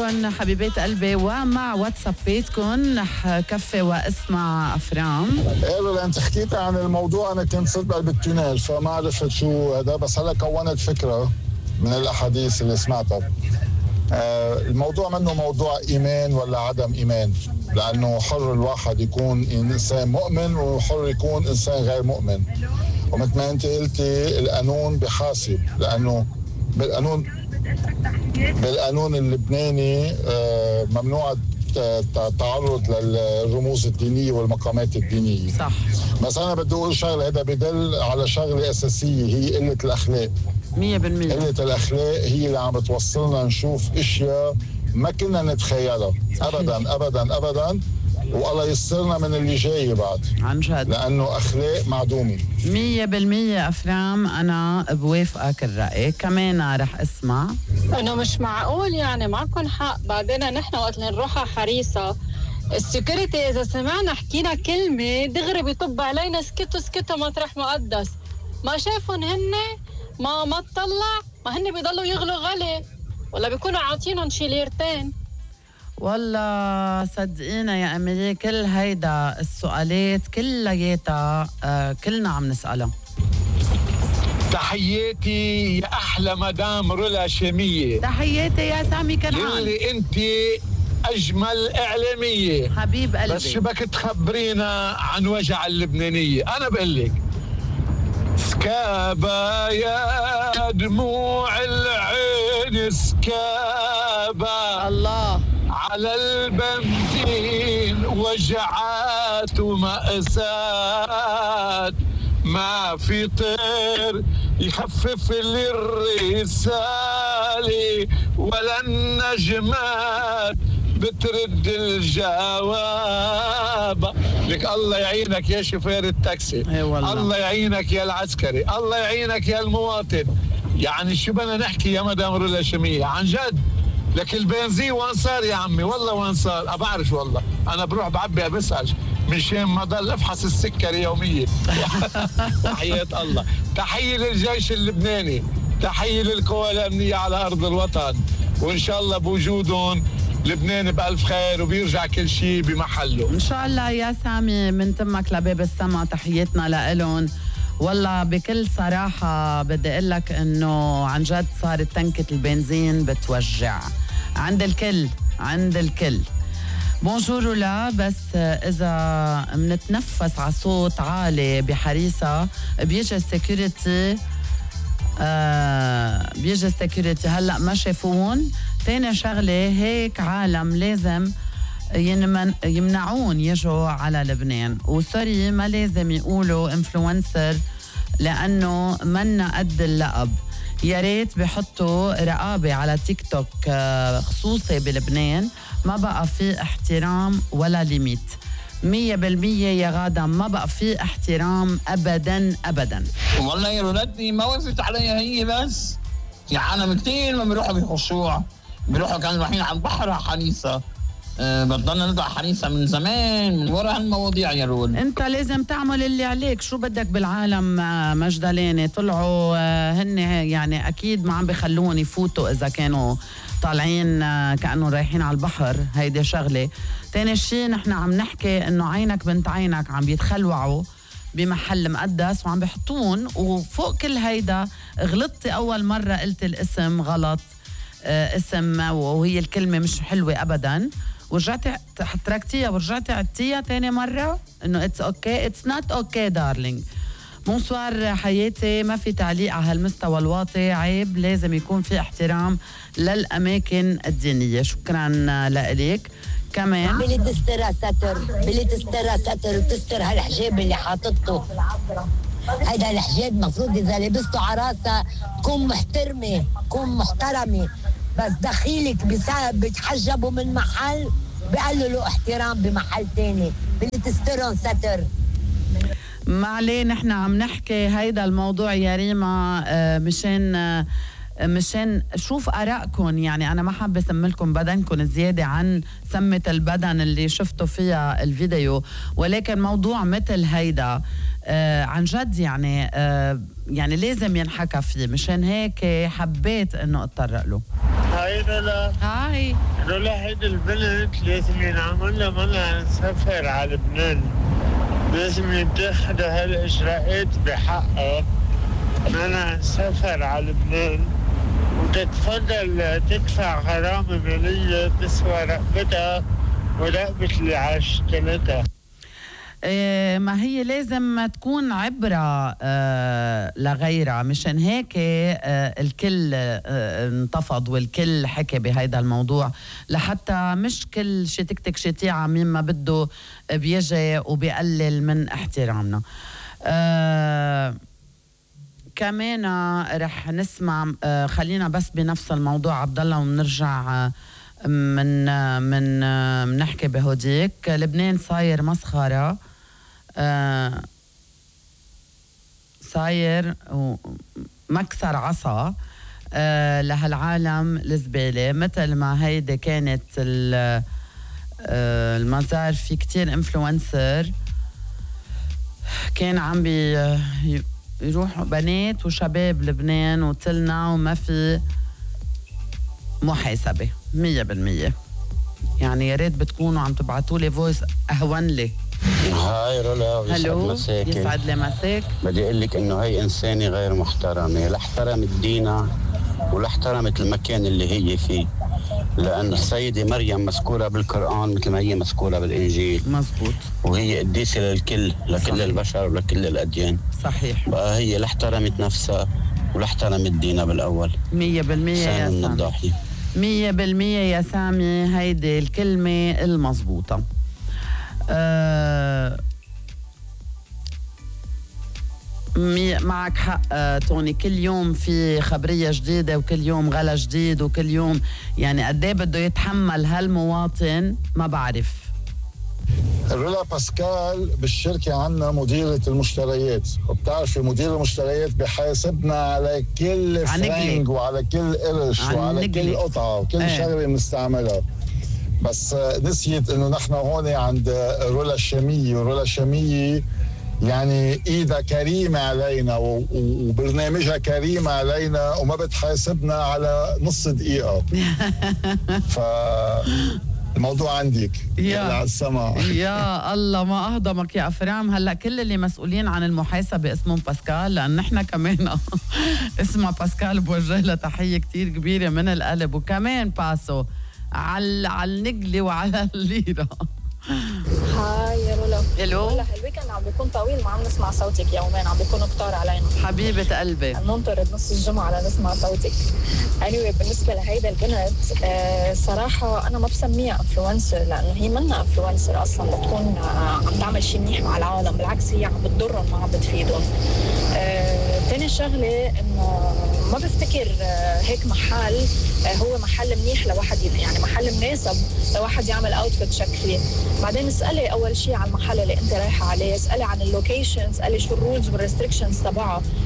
معكم حبيبات قلبي ومع واتسابيتكم كفي واسمع افرام. ايه انت حكيت عن الموضوع، انا كنت صرت بقلب التونيل فما عرفت شو هذا، بس هلا كونت فكره من الاحاديث اللي سمعتها. الموضوع منه موضوع ايمان ولا عدم ايمان، لانه حر الواحد يكون انسان مؤمن وحر يكون انسان غير مؤمن. ومثل ما انت قلتي القانون بحاسب، لانه بالقانون اللبناني ممنوع التعرض للرموز الدينيه والمقامات الدينيه. صح. بس انا بدي اقول شغله، هذا بدل على شغله اساسيه هي قله الاخلاق. 100% قله الاخلاق هي اللي عم بتوصلنا نشوف اشياء ما كنا نتخيلها. صحيح. ابدا ابدا ابدا، والله يسترنا من اللي جاي بعد عن جد، لانه اخلاق معدومه 100%. افرام انا بوافقك الراي، كمان رح اسمع انه مش معقول، يعني معكم حق. بعدين نحن وقت نروح على حريصه السكيورتي اذا سمعنا حكينا كلمه دغري بيطب علينا اسكتوا مطرح مقدس. ما شافهم هن ما تطلع، ما هن بيضلوا يغلوا غلي ولا بيكونوا عاطينهم شي ليرتين. والله صدقينا يا أميلي كل هيدا السؤالات كلياتها كلنا عم نسألها. تحياتي يا أحلى مدام رولا شامية. تحياتي يا سامي كنعان، يلي أنت أجمل إعلامية حبيب قلبي. بس شو بك تخبرينا عن وجع اللبنانية؟ أنا بقول لك سكابة يا دموع العين، سكابة الله على البنزين، وجعات ومأساة، ما في طير يخفف لي الرسالة ولا النجمات بترد الجواب. لك الله يعينك يا شوفير التاكسي، الله يعينك يا العسكري، الله يعينك يا المواطن. يعني شو بدنا نحكي يا مدام رولا شامية عن جد؟ لك البنزين وين صار يا عمي؟ والله وين صار؟ بعرف والله انا بروح بعبي بسأل من شان ما ضل افحص السكري يوميا. تحية الله، تحية للجيش اللبناني، تحية للقوى الامنية على ارض الوطن، وان شاء الله بوجودهم لبنان بألف خير وبيرجع كل شيء بمحله ان شاء الله. يا سامي من تمك لباب السما تحياتنا لإلهم. والله بكل صراحة بدي أقول لك إنه عن جد صارت تنكة البنزين بتوجع عند الكل. بونجور لا، بس إذا منتنفس على صوت عالي بحريصة بيجي السكيورتي هلأ ما شافون. تاني شغلة هيك عالم لازم يمنعون يجوا على لبنان، وسوري ما لازم يقولوا انفلونسر لأنه منا قد اللقب. يا ريت بحطوا رقابة على تيك توك خصوصي بلبنان. ما بقى في احترام ولا ليميت 100% يا غادة، ما بقى في احترام أبدا أبدا. والله يا ولدي ما وقفت عليها هي بس، في عالم كتير ما بيروحوا بخشوع، بيروحوا كانوا رايحين على البحر على حريصة. بضلنا نضع حريصة من زمان من وراء هالمواضيع يا رول. انت لازم تعمل اللي عليك، شو بدك بالعالم مجدلاني طلعوا هن يعني اكيد ما عم بخلون يفوتوا اذا كانوا طالعين كأنه رايحين على البحر. هيدي شغلة. تاني شيء نحن عم نحكي انه عينك بنت عينك عم بيتخلوعوا بمحل مقدس وعم بيحطون. وفوق كل هيدا غلطتي اول مرة قلت الاسم غلط، اسم وهي الكلمة مش حلوة ابدا، ورجعتي تركتيها ورجعتي عدتيها تاني مرة انه اتس اوكي، اتس نوت اوكي دارلينج. بونسوار حياتي، ما في تعليق على هالمستوى الواطي، عيب، لازم يكون في احترام للأماكن الدينية. شكرا لإليك. كمان بلي تسترها ستر وتستر هالحجاب اللي حاطته. هيدا الحجاب مفروض إذا لبسته عراسة تكون محترمة، تكون محترمة، بس دخيلك بسبب بتحجبوا من محل بقللوا احترام بمحل تاني. بلي تسترهم ستر. ما عليه، نحن عم نحكي هيدا الموضوع يا ريما مشان شوف آرائكم. يعني أنا ما حابة سملكم بدنكم زيادة عن سمة البدن اللي شفتوا فيها الفيديو، ولكن موضوع مثل هيدا عن جد يعني لازم ينحكى فيه. مشان هيك حبيت إنه أتطرق له. هاي هاي رولا هيدي البنت لازم ينعمل لها منع سفر على لبنان. لازم يتخذ هالإجراءات بحقها منع سفر على لبنان، وتتفضل تدفع غرامة مالية تسوى رقبتها ورقبة اللي عاشتلتها. ما هي لازم تكون عبرة لغيرها، مشان هيك الكل انتفض والكل حكي بهيدا الموضوع، لحتى مش كل شي تكتك شتيعة مين ما بده بيجي وبيقلل من احترامنا. كمان رح نسمع، خلينا بس بنفس الموضوع عبد الله ونرجع من نحكي بهوديك. لبنان صاير مسخرة، صاير مكسر عصا لهالعالم الزبالة. مثل ما هيدي كانت المزار في كتير انفلونسر كان عم يروحوا بنات وشباب لبنان وتلنا وما في محاسبة 100%. يعني يا ريت بتكونوا عم تبعتوا لي فويس اهون لي. هاي رولا، هلو، يسعد لي مساك. بدي اقول لك انه هي انسانه غير محترمه، لا احترمت دينها ولا احترمت المكان اللي هي فيه، لان السيده مريم مذكوره بالقران مثل ما هي مذكوره بالانجيل. مزبوط. وهي قديسه للكل، لكل صحيح. البشر ولكل الاديان. صحيح. بقى هي لا احترمت نفسها ولا احترمت دينها بالاول. 100% يا سامي. 100% يا سامي، هيدي الكلمة المضبوطة. معك حق توني، كل يوم في خبرية جديدة وكل يوم غلا جديد وكل يوم، يعني قد ايه بده يتحمل هالمواطن ما بعرف. رولا باسكال بالشركة عنا مديرة المشتريات، وبتعرفي مدير المشتريات بحاسبنا على كل فرنك وعلى كل قرش وعلى كل قطعة وكل شغلة بنستعملها. بس نسيت انه نحن هون عند رولا الشامية، ورولا الشامية يعني ايدها كريمة علينا وبرنامجها كريمة علينا وما بتحاسبنا على نص دقيقة. الموضوع عندك على السماع. يا الله ما أهضمك يا أفرام. هلأ كل اللي مسؤولين عن المحاسبة اسمهم باسكال، لأن نحن كمان اسمها باسكال، بوجه لها تحية كتير كبيرة من القلب. وكمان باسو على النقلة وعلى الليرة. هاي يا رولا. هلو. والله الويكند عم بيكون طويل، ما عم نسمع صوتك يومين، عم بيكونوا كتار علينا. حبيبة قلبي. ننطر نص الجمعة لنسمع صوتك. anyway بالنسبة لهيدا البنت صراحة أنا ما بسميها انفلونسر، لأنه هي منا انفلونسر أصلا، بتكون عم تعمل شيء منيح مع العالم، بالعكس هي عم بتضرهم ما عم بتفيدهم. تاني شغلة إنه ما بفتكر هيك محل هو محل منيح لواحد، يعني محل مناسب لواحد يعمل اوتفيت شك فيه. بعدين اسألي أول شيء عن المحل اللي أنت رايحة عليه، اسألي عن اللوكيشن، اسألي شو الرولز والريستريكشنز تبعه.